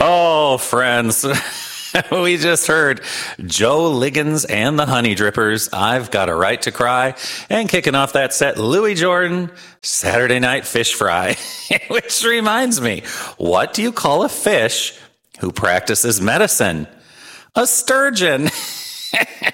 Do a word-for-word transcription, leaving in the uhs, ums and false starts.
Oh, friends, we just heard Joe Liggins and the Honey Drippers, I've Got a Right to Cry, and kicking off that set, Louis Jordan, Saturday Night Fish Fry. Which reminds me, what do you call a fish who practices medicine? A sturgeon.